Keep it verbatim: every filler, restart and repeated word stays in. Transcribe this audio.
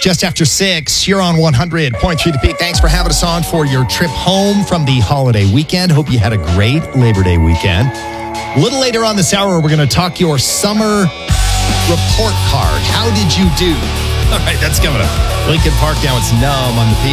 Just after six, you're on one hundred point three The Peak. Thanks for having us on for your trip home from the holiday weekend. Hope you had a great Labor Day weekend. A little later on this hour, we're going to talk your summer report card. How did you do? All right, that's coming up. Lincoln Park now, it's Numb on the Peak.